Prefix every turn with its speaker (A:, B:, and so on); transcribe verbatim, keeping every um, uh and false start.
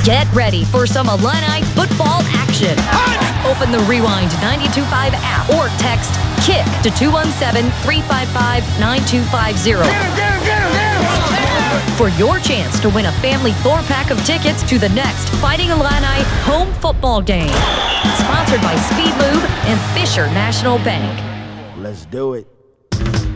A: Get ready for some Illini football action. Open the Rewind ninety-two point five app or text KICK to two one seven, three five five, nine two five zero for your chance to win a family four-pack of tickets to the next Fighting Illini home football game. Sponsored by Speed Lube and Fisher National Bank.
B: Let's do it.